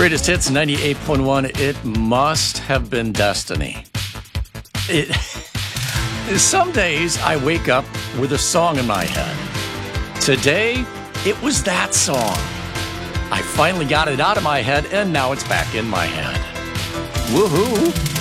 Greatest hits 98.1. It must have been destiny. Some days I wake up with a song in my head. Today, it was that song. I finally got it out of my head, and now it's back in my head. Woohoo!